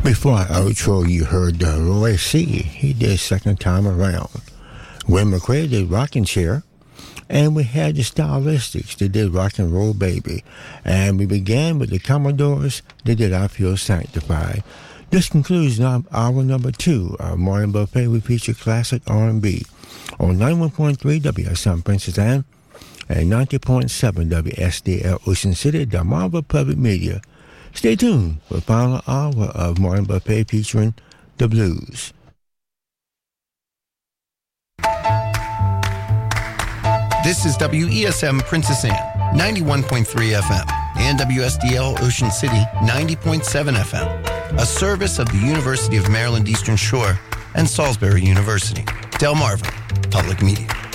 Before our outro, you heard Roy C. He did Second Time Around. Gwen McCrae did Rockin' Chair. And we had the Stylistics. They did Rock and Roll Baby. And we began with the Commodores. They did I Feel Sanctified. This concludes hour number 2 of Morning Buffet. We feature classic R&B on 91.3 WSM Princess Anne and 90.7 WSDL Ocean City, Delmarva Public Media. Stay tuned for the final hour of Morning Buffet featuring the blues. This is WESM Princess Anne, 91.3 FM, and WSDL Ocean City, 90.7 FM, a service of the University of Maryland Eastern Shore and Salisbury University, Delmarva Public Media.